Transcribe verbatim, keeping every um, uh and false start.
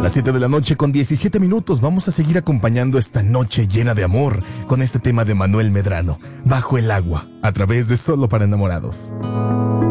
las siete de la noche con diecisiete minutos vamos a seguir acompañando esta noche llena de amor con este tema de Manuel Medrano, Bajo el agua, a través de Solo para Enamorados.